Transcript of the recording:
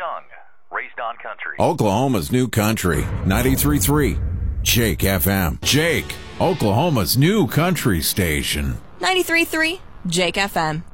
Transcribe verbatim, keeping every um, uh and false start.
Young, raised on country. Oklahoma's new country, ninety-three point three, Jake F M. Jake, Oklahoma's new country station. ninety-three point three, Jake F M.